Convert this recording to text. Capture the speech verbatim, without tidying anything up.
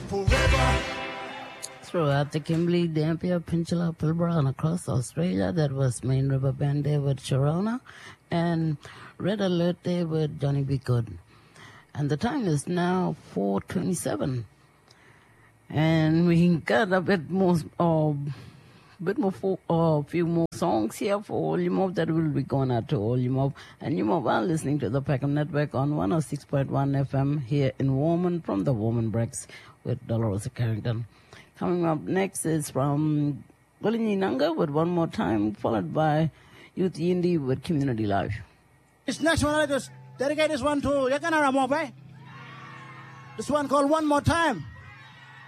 forever. Throughout the Kimberley, Dampier, Peninsula, Pilbara, and across Australia, that was Main River Band there with Sharona, and Red Alert there with Johnny B. Good. And the time is now four twenty-seven. And we got a bit more, uh, bit more, a uh, few more songs here for all you mob that will be going out to all you mob. And you mob are listening to the Peckham Network on one oh six point one F M here in Warman from the Warman Breaks with Dolores Carrington. Coming up next is from Golinyi Nanga with One More Time, followed by Youth Yindi with Community Life. This next one, I just dedicate this one to Yakanara Mob, eh? This one called One More Time.